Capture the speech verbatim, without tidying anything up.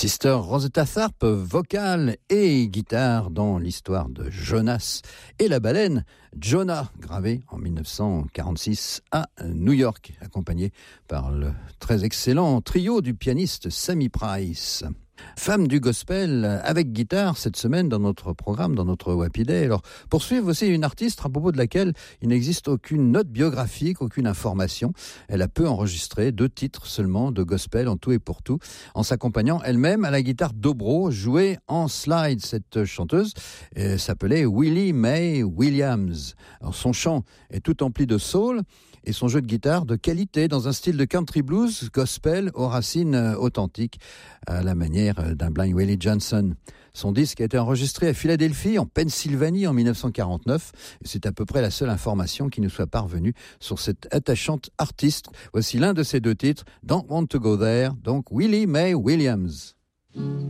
Sister Rosetta Tharpe, vocale et guitare dans l'histoire de Jonas et la baleine Jonah, gravé en dix-neuf cent quarante-six à New York, accompagné par le très excellent trio du pianiste Sammy Price. Femme du gospel avec guitare cette semaine dans notre programme, dans notre Wappy Day. Alors, poursuivre aussi une artiste à propos de laquelle il n'existe aucune note biographique, aucune information. Elle a peu enregistré deux titres seulement de gospel en tout et pour tout, en s'accompagnant elle-même à la guitare dobro jouée en slide. Cette chanteuse euh, s'appelait Willie Mae Williams. Alors, son chant est tout empli de soul et son jeu de guitare de qualité dans un style de country blues gospel aux racines authentiques à la manière d'un Blind Willie Johnson. Son disque a été enregistré à Philadelphie, en Pennsylvanie, en dix-neuf cent quarante-neuf. Et c'est à peu près la seule information qui nous soit parvenue sur cette attachante artiste. Voici l'un de ses deux titres, Don't Want to Go There, donc Willie Mae Williams.